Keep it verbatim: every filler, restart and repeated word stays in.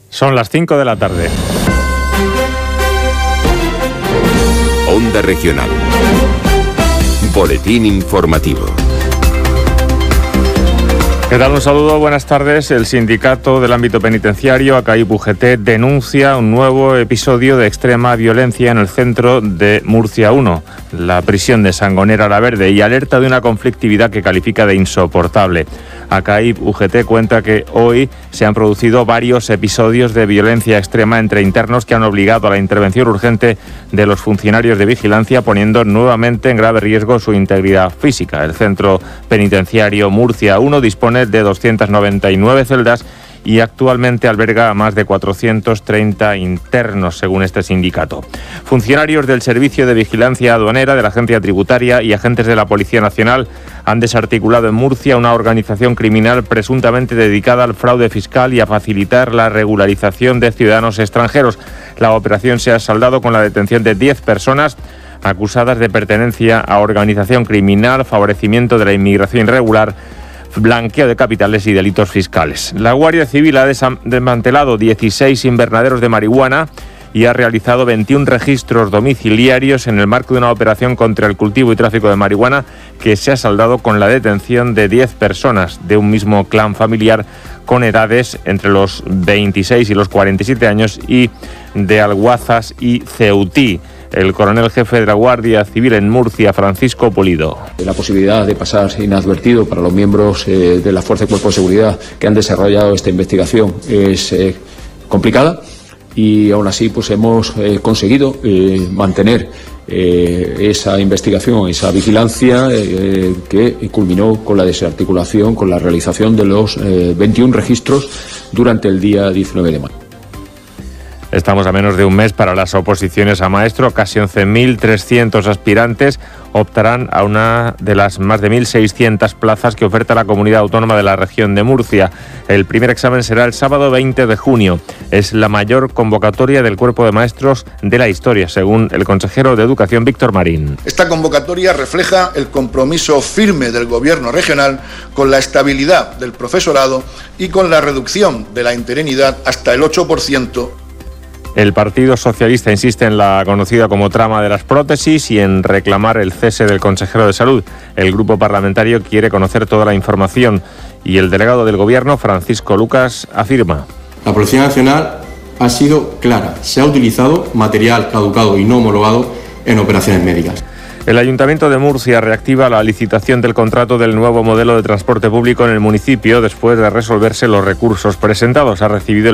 Son las cinco de la tarde. Onda Regional. Boletín informativo. ¿Qué tal? Un saludo, buenas tardes. El sindicato del ámbito penitenciario, A C A I P U G T, denuncia un nuevo episodio de extrema violencia en el centro de Murcia uno, la prisión de Sangonera la Verde, y alerta de una conflictividad que califica de insoportable. A C A I P U G T cuenta que hoy se han producido varios episodios de violencia extrema entre internos que han obligado a la intervención urgente de los funcionarios de vigilancia, poniendo nuevamente en grave riesgo su integridad física. El centro penitenciario Murcia uno dispone de doscientas noventa y nueve celdas y actualmente alberga a más de cuatrocientos treinta internos, según este sindicato. Funcionarios del Servicio de Vigilancia Aduanera, de la Agencia Tributaria y agentes de la Policía Nacional han desarticulado en Murcia una organización criminal presuntamente dedicada al fraude fiscal y a facilitar la regularización de ciudadanos extranjeros. La operación se ha saldado con la detención de diez personas acusadas de pertenencia a organización criminal, favorecimiento de la inmigración irregular, blanqueo de capitales y delitos fiscales. La Guardia Civil ha desmantelado dieciséis invernaderos de marihuana y ha realizado veintiún registros domiciliarios en el marco de una operación contra el cultivo y tráfico de marihuana que se ha saldado con la detención de diez personas de un mismo clan familiar con edades entre los veintiséis y los cuarenta y siete años y de Alguazas y Ceutí. El coronel jefe de la Guardia Civil en Murcia, Francisco Pulido. La posibilidad de pasar inadvertido para los miembros eh, de la Fuerza y Cuerpo de Seguridad que han desarrollado esta investigación es eh, complicada, y aún así pues hemos eh, conseguido eh, mantener eh, esa investigación, esa vigilancia eh, que culminó con la desarticulación, con la realización de los eh, veintiún registros durante el día diecinueve de mayo. Estamos a menos de un mes para las oposiciones a maestro. Casi once mil trescientos aspirantes optarán a una de las más de mil seiscientas plazas que oferta la comunidad autónoma de la región de Murcia. El primer examen será el sábado veinte de junio. Es la mayor convocatoria del cuerpo de maestros de la historia, según el consejero de Educación, Víctor Marín. Esta convocatoria refleja el compromiso firme del Gobierno regional con la estabilidad del profesorado y con la reducción de la interinidad hasta el ocho por ciento. El Partido Socialista insiste en la conocida como trama de las prótesis y en reclamar el cese del consejero de Salud. El grupo parlamentario quiere conocer toda la información y el delegado del Gobierno, Francisco Lucas, afirma: la Policía Nacional ha sido clara, se ha utilizado material caducado y no homologado en operaciones médicas. El Ayuntamiento de Murcia reactiva la licitación del contrato del nuevo modelo de transporte público en el municipio después de resolverse los recursos presentados. Ha recibido el